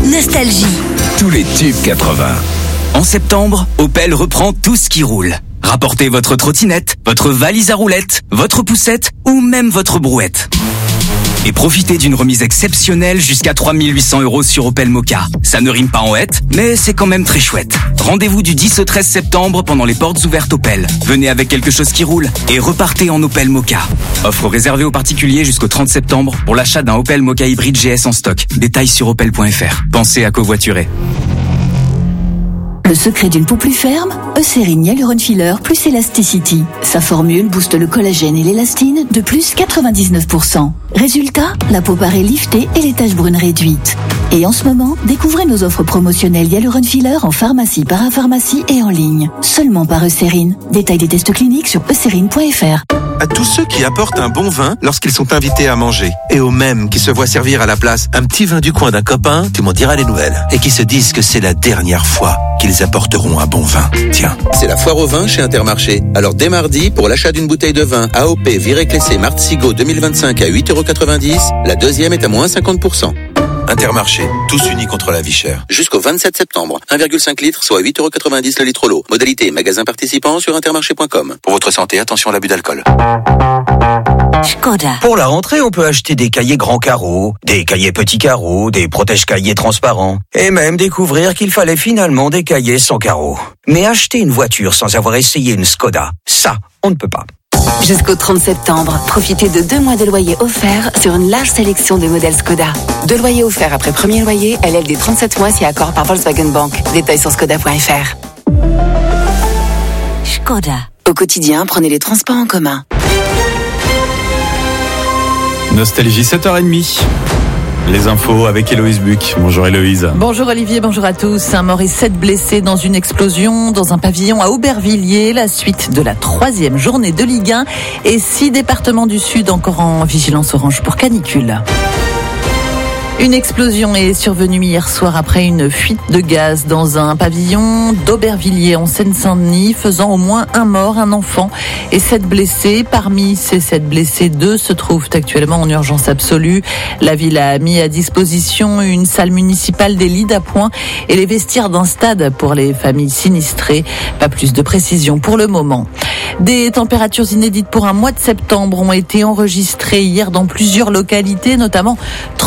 Nostalgie. Tous les tubes 80. En septembre, Opel reprend tout ce qui roule. Rapportez votre trottinette, votre valise à roulettes, votre poussette ou même votre brouette. Et profitez d'une remise exceptionnelle jusqu'à 3 800 € sur Opel Mokka. Ça ne rime pas en hête, mais c'est quand même très chouette. Rendez-vous du 10 au 13 septembre pendant les portes ouvertes Opel. Venez avec quelque chose qui roule et repartez en Opel Mokka. Offre réservée aux particuliers jusqu'au 30 septembre pour l'achat d'un Opel Mokka hybride GS en stock. Détails sur opel.fr. Pensez à covoiturer. Le secret d'une peau plus ferme, Eucérine Hyaluron Filler plus Elasticity. Sa formule booste le collagène et l'élastine de plus 99%. Résultat, la peau paraît liftée et les taches brunes réduites. Et en ce moment, découvrez nos offres promotionnelles Hyaluron Filler en pharmacie, parapharmacie et en ligne. Seulement par Eucérine. Détail des tests cliniques sur eucérine.fr. À tous ceux qui apportent un bon vin lorsqu'ils sont invités à manger. Et aux mêmes qui se voient servir à la place un petit vin du coin d'un copain, tu m'en diras les nouvelles. Et qui se disent que c'est la dernière fois qu'ils apporteront un bon vin. Tiens, c'est la foire au vin chez Intermarché. Alors dès mardi, pour l'achat d'une bouteille de vin AOP Viré-Clessé Martzigo 2025 à 8,90 €, la deuxième est à moins 50%. Intermarché, tous unis contre la vie chère. Jusqu'au 27 septembre, 1,5 litres, soit 8,90 € le litre l'eau. Modalité magasin participant sur intermarché.com. Pour votre santé, attention à l'abus d'alcool. Škoda. Pour la rentrée, on peut acheter des cahiers grands carreaux, des cahiers petits carreaux, des protège-cahiers transparents, et même découvrir qu'il fallait finalement des cahiers sans carreaux. Mais acheter une voiture sans avoir essayé une Škoda, ça, on ne peut pas. Jusqu'au 30 septembre, profitez de 2 mois de loyer offerts sur une large sélection de modèles Škoda. 2 loyers offerts après premier loyer, LL des 37 mois si accord par Volkswagen Bank. Détails sur škoda.fr. Škoda. Au quotidien, prenez les transports en commun. Nostalgie 7h30. Les infos avec Héloïse Buc. Bonjour Héloïse. Bonjour Olivier, bonjour à tous. Un mort et 7 blessés dans une explosion dans un pavillon à Aubervilliers. La suite de la 3e journée de Ligue 1 et 6 départements du Sud encore en vigilance orange pour canicule. Une explosion est survenue hier soir après une fuite de gaz dans un pavillon d'Aubervilliers en Seine-Saint-Denis, faisant au moins un mort, un enfant et 7 blessés. Parmi ces 7 blessés, 2 se trouvent actuellement en urgence absolue. La ville a mis à disposition une salle municipale, des lits d'appoint et les vestiaires d'un stade pour les familles sinistrées. Pas plus de précision pour le moment. Des températures inédites pour un mois de septembre ont été enregistrées hier dans plusieurs localités, notamment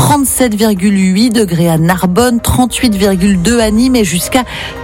37,8 degrés à Narbonne, 38,2 à Nîmes et jusqu'à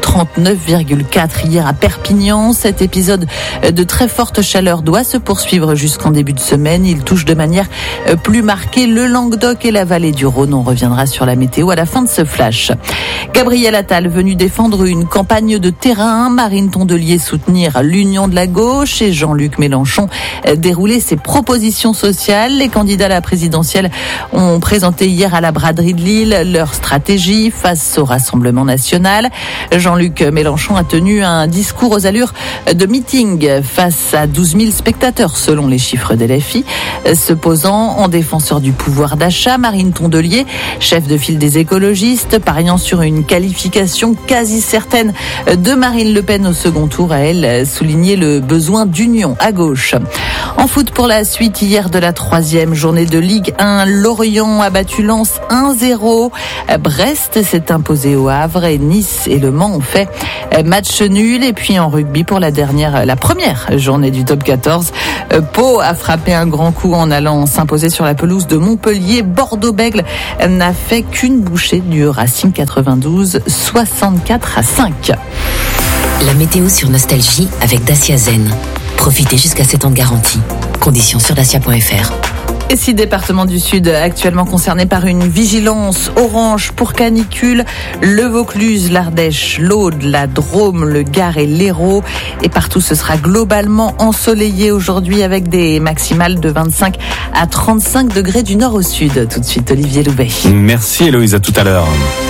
39,4 hier à Perpignan. Cet épisode de très forte chaleur doit se poursuivre jusqu'en début de semaine. Il touche de manière plus marquée le Languedoc et la vallée du Rhône. On reviendra sur la météo à la fin de ce flash. Gabriel Attal venu défendre une campagne de terrain, Marine Tondelier soutenir l'union de la gauche et Jean-Luc Mélenchon dérouler ses propositions sociales. Les candidats à la présidentielle ont présenté hier à la braderie de Lille leur stratégie face au Rassemblement national. Jean-Luc Mélenchon a tenu un discours aux allures de meeting face à 12 000 spectateurs selon les chiffres de LFI. Se posant en défenseur du pouvoir d'achat, Marine Tondelier, chef de file des écologistes, pariant sur une qualification quasi certaine de Marine Le Pen au second tour, a elle souligné le besoin d'union à gauche. En foot pour la suite hier de la 3e journée de Ligue 1, Lorient a battu Lens 1-0. Brest s'est imposé au Havre et Nice et Le Mans ont fait match nul. Et puis en rugby pour la première journée du top 14, Pau a frappé un grand coup en allant s'imposer sur la pelouse de Montpellier. Bordeaux-Bègles n'a fait qu'une bouchée du Racing 92, 64-5. La météo sur Nostalgie avec Dacia Zen. Profitez jusqu'à 7 ans de garantie. Conditions sur dacia.fr. Et 6 départements du Sud actuellement concernés par une vigilance orange pour canicule. Le Vaucluse, l'Ardèche, l'Aude, la Drôme, le Gard et l'Hérault. Et partout, ce sera globalement ensoleillé aujourd'hui avec des maximales de 25 à 35 degrés du nord au sud. Tout de suite, Olivier Loubet. Merci Héloïse, à tout à l'heure.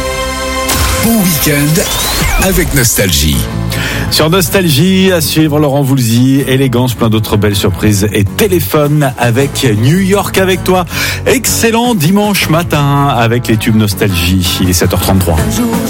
Bon week-end avec Nostalgie. Sur Nostalgie, à suivre Laurent Voulzy, Élégance, plein d'autres belles surprises et téléphone avec New York avec toi. Excellent dimanche matin avec les tubes Nostalgie. Il est 7h33.